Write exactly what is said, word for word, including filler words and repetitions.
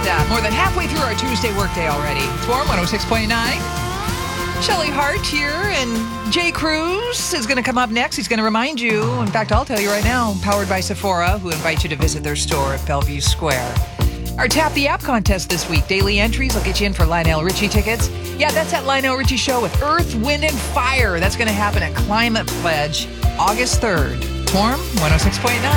uh, more than halfway through our Tuesday workday already. It's Warm one oh six point nine. Shelley Hart here, and Jay Cruz is going to come up next. He's going to remind you, in fact, I'll tell you right now, powered by Sephora, who invite you to visit their store at Bellevue Square. Our Tap the App contest this week. Daily entries will get you in for Lionel Richie tickets. Yeah, that's that Lionel Richie show with Earth, Wind, and Fire. That's going to happen at Climate Pledge August third. Warm one oh six point nine.